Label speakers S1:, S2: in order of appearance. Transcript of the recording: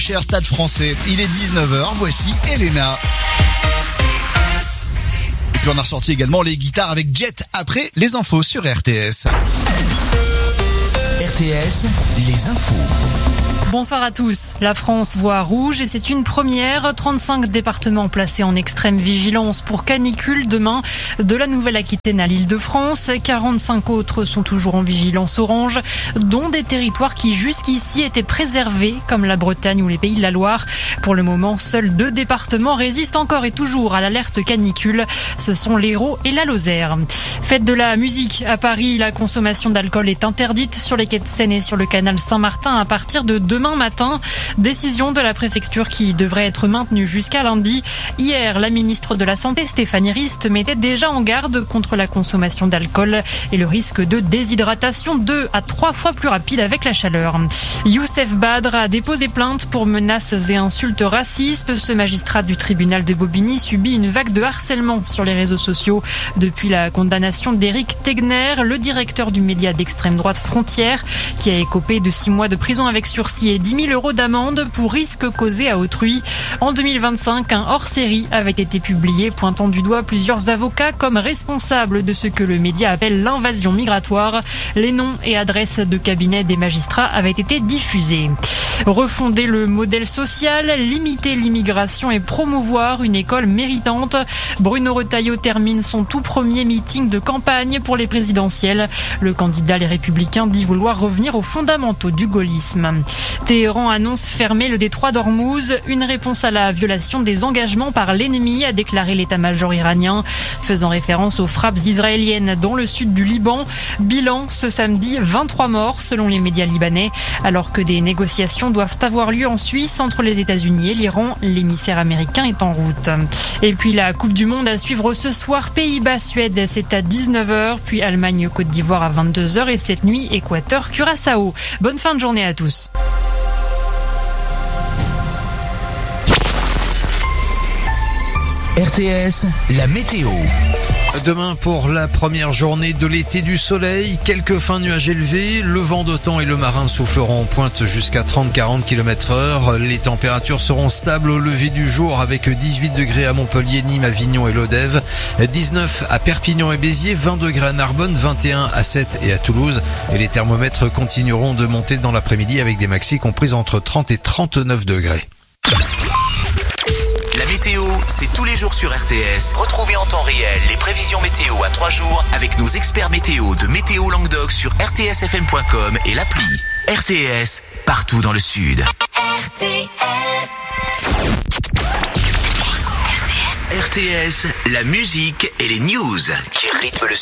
S1: Cher Stade Français, il est 19h, voici Elena. Et puis on a ressorti également les guitares avec Jet après les infos sur RTS. RTS, les infos.
S2: Bonsoir à tous. La France voit rouge et c'est une première. 35 départements placés en extrême vigilance pour canicule demain, de la Nouvelle-Aquitaine à l'Île-de-France. 45 autres sont toujours en vigilance orange, dont des territoires qui jusqu'ici étaient préservés, comme la Bretagne ou les Pays de la Loire. Pour le moment, seuls 2 départements résistent encore et toujours à l'alerte canicule. Ce sont l'Hérault et la Lozère. Fête de la musique à Paris, la consommation d'alcool est interdite sur les quais de Seine et sur le canal Saint-Martin à partir de demain matin. Décision de la préfecture qui devrait être maintenue jusqu'à lundi. Hier, la ministre de la Santé, Stéphanie Rist, mettait déjà en garde contre la consommation d'alcool et le risque de déshydratation 2 à 3 fois plus rapide avec la chaleur. Youssef Badr a déposé plainte pour menaces et insultes racistes. Ce magistrat du tribunal de Bobigny subit une vague de harcèlement sur les réseaux sociaux depuis la condamnation d'Éric Tegner, le directeur du média d'extrême droite Frontières, qui a écopé de 6 mois de prison avec sursis et 10 000 € d'amende pour risque causé à autrui. En 2025, un hors-série avait été publié pointant du doigt plusieurs avocats comme responsables de ce que le média appelle l'invasion migratoire. Les noms et adresses de cabinets des magistrats avaient été diffusés. Refonder le modèle social, limiter l'immigration et promouvoir une école méritante. Bruno Retailleau termine son tout premier meeting de campagne pour les présidentielles. Le candidat Les Républicains dit vouloir revenir aux fondamentaux du gaullisme. Téhéran annonce fermer le détroit d'Ormuz, une réponse à la violation des engagements par l'ennemi, a déclaré l'état-major iranien, faisant référence aux frappes israéliennes dans le sud du Liban. Bilan ce samedi, 23 morts selon les médias libanais, alors que des négociations doivent avoir lieu en Suisse entre les États-Unis et l'Iran. L'émissaire américain est en route. Et puis la Coupe du Monde à suivre ce soir. Pays-Bas-Suède, c'est à 19h, puis Allemagne-Côte d'Ivoire à 22h et cette nuit, Équateur-Curaçao. Bonne fin de journée à tous.
S1: RTS, la météo.
S3: Demain, pour la première journée de l'été, du soleil, quelques fins nuages élevés, le vent d'OTAN et le marin souffleront en pointe jusqu'à 30-40 km/h. Les températures seront stables au lever du jour avec 18 degrés à Montpellier, Nîmes, Avignon et Lodève, 19 à Perpignan et Béziers, 20 degrés à Narbonne, 21 à Sète et à Toulouse. Et les thermomètres continueront de monter dans l'après-midi avec des maxis comprises entre 30 et 39 degrés.
S4: La météo, c'est tous les jours sur RTS. Retrouvez en temps réel les prévisions météo à 3 jours avec nos experts météo de Météo Languedoc sur rtsfm.com et l'appli. RTS, partout dans le Sud. RTS, la musique et les news qui rythment le